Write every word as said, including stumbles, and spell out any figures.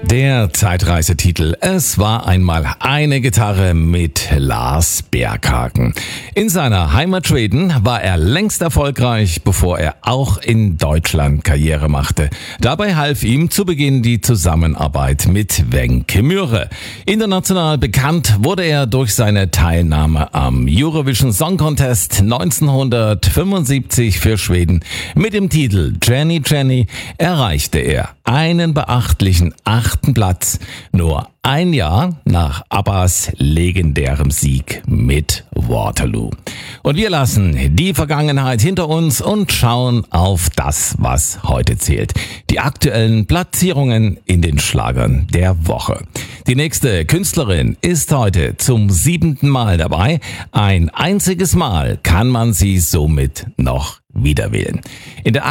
Der Zeitreisetitel Es war einmal eine Gitarre mit Lars Berghagen. In seiner Heimat Schweden war er längst erfolgreich, bevor er auch in Deutschland Karriere machte. Dabei half ihm zu Beginn die Zusammenarbeit mit Wenche Myhre. International bekannt wurde er durch seine Teilnahme am Eurovision Song Contest neunzehnhundertfünfundsiebzig für Schweden. Mit dem Titel Jenny Jenny erreichte er einen beachtlichen achten Platz, nur ein Jahr nach ABBAs legendärem Sieg mit Waterloo. Und wir lassen die Vergangenheit hinter uns und schauen auf das, was heute zählt. Die aktuellen Platzierungen in den Schlagern der Woche. Die nächste Künstlerin ist heute zum siebten Mal dabei. Ein einziges Mal kann man sie somit noch wiederwählen. In der